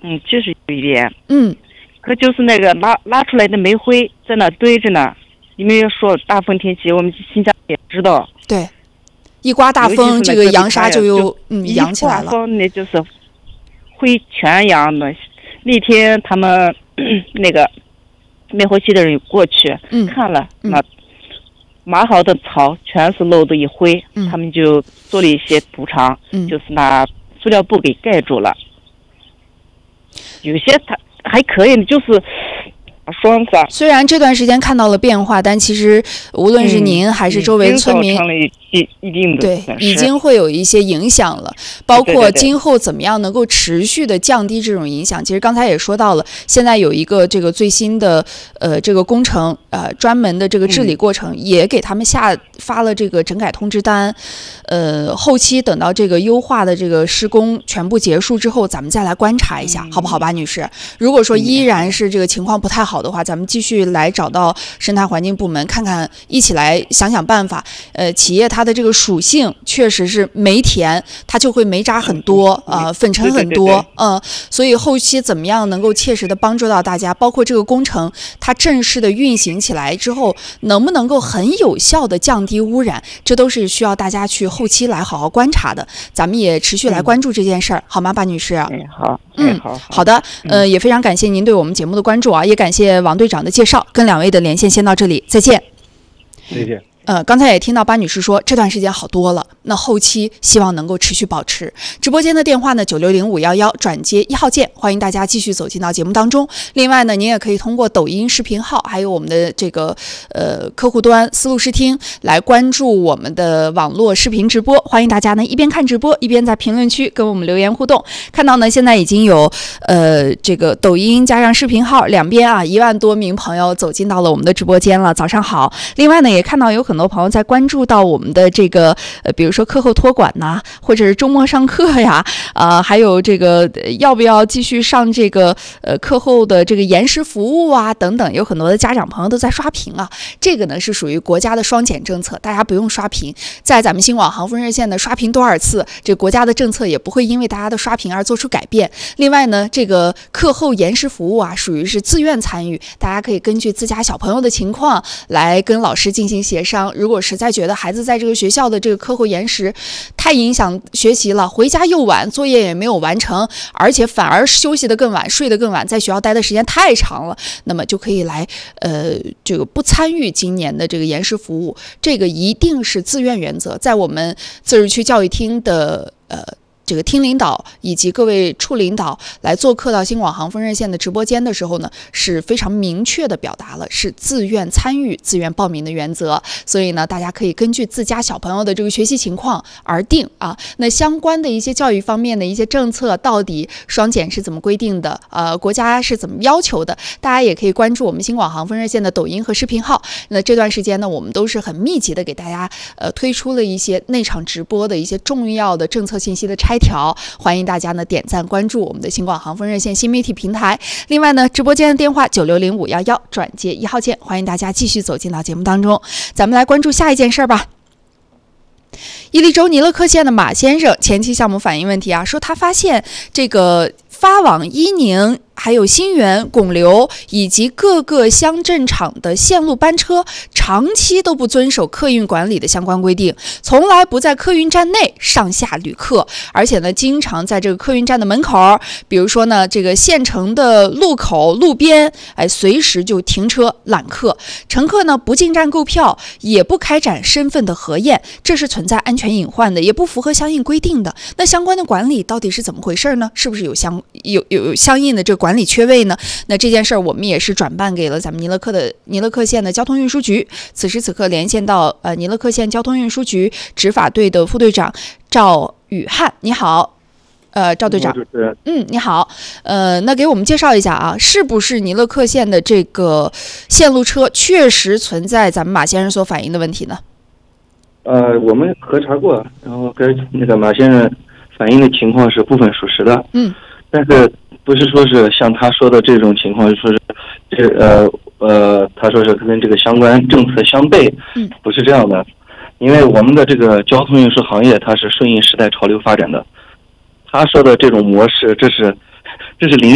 就是有一点。 可就是那个拉出来的煤灰在那堆着呢。因为说大风天气，我们新疆也知道。 对，一刮大风，这个扬沙就又扬起来了。 一刮风那就是灰全扬的。那天他们那个灭火器的人过去看了，那码好的草全是漏的一灰，他们就做了一些补偿，就是拿塑料布给盖住了。有些它还可以，就是说法。 虽然这段时间看到了变化，但其实无论是您还是周围的村民， 一定的对，已经会有一些影响了。包括今后怎么样能够持续的降低这种影响。其实刚才也说到了，现在有一个这个最新的这个工程专门的这个治理过程，也给他们发了这个整改通知单。后期等到这个优化的这个施工全部结束之后，咱们再来观察一下，好不好吧，女士？如果说依然是这个情况不太好的话，咱们继续来找到生态环境部门，看看一起来想想办法。企业它的这个属性确实是煤田，它就会煤渣很多粉尘很多，所以后期怎么样能够切实的帮助到大家，包括这个工程它正式的运行起来之后，能不能够很有效的降低污染，这都是需要大家去后期来好好观察的。咱们也持续来关注这件事儿，好吗，巴女士？好的，也非常感谢您对我们节目的关注啊，也感谢王队长的介绍，跟两位的连线先到这里，再见。 再见。 刚才也听到巴女士说这段时间好多了，那后期希望能够持续保持。直播间的电话呢960511转接1号键，欢迎大家继续走进到节目当中。另外呢，您也可以通过抖音视频号，还有我们的这个客户端思路视听来关注我们的网络视频直播。欢迎大家呢一边看直播，一边在评论区跟我们留言互动。看到呢现在已经有这个抖音加上视频号两边1万多名朋友走进到了我们的直播间了，早上好。另外呢也看到有很多朋友在关注到我们的这个比如说课后托管呐，或者是周末上课呀，还有这个要不要继续上这个课后的这个延时服务啊等等，有很多的家长朋友都在刷屏啊。这个呢是属于国家的双减政策，大家不用刷屏，在咱们新网航风热线的刷屏多少次，这国家的政策也不会因为大家的刷屏而做出改变。另外呢，这个课后延时服务属于是自愿参与，大家可以根据自家小朋友的情况来跟老师进行协商。如果实在觉得孩子在这个学校的这个课后延时太影响学习了，回家又晚，作业也没有完成，而且反而休息得更晚，睡得更晚，在学校待的时间太长了，那么就可以来这个不参与今年的这个延时服务。这个一定是自愿原则，在我们自治区教育厅的这个厅领导以及各位处领导来做客到新广航风热线的直播间的时候呢，是非常明确的表达了是自愿参与、自愿报名的原则。所以呢，大家可以根据自家小朋友的这个学习情况而定啊。那相关的一些教育方面的一些政策，到底双减是怎么规定的？国家是怎么要求的？大家也可以关注我们新广航风热线的抖音和视频号。那这段时间呢，我们都是很密集的给大家推出了一些内场直播的一些重要的政策信息的拆条，欢迎大家呢点赞关注我们的新广航风热线新媒体平台。另外呢，直播间的电话960511转接1号键，欢迎大家继续走进到节目当中。咱们来关注下一件事吧。伊犁州尼勒克县的马先生前期项目反映问题说他发现这个发往伊宁还有新源、拱流以及各个乡镇场的线路班车长期都不遵守客运管理的相关规定，从来不在客运站内上下旅客，而且呢经常在这个客运站的门口，比如说呢这个县城的路口路边随时就停车揽客，乘客呢不进站购票，也不开展身份的核验，这是存在安全隐患的，也不符合相应规定的。那相关的管理到底是怎么回事呢？是不是有相应的这个管理缺位呢？那这件事儿我们也是转办给了咱们尼勒克县的交通运输局。此时此刻连线到尼勒克县交通运输局执法队的副队长赵宇汉，你好。赵队长。你好。那给我们介绍一下是不是尼勒克县的这个线路车确实存在咱们马先生所反映的问题呢？ 我们核查过，然后跟那个马先生反映的情况是部分属实的。但是不是说是像他说的这种情况，说是他说是跟这个相关政策相悖，不是这样的。因为我们的这个交通运输行业它是顺应时代潮流发展的，他说的这种模式，这是